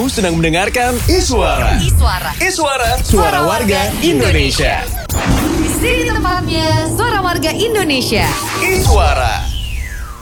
Kamu sedang mendengarkan Iswara. Suara warga Indonesia. Di sini tempatnya Suara Warga Indonesia. Iswara.